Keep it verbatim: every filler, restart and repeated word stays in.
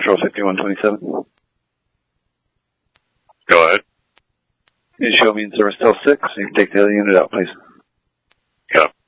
Central fifty-one twenty-seven. Go ahead. You show me in service till six, so you can take the other unit out, please. Yeah.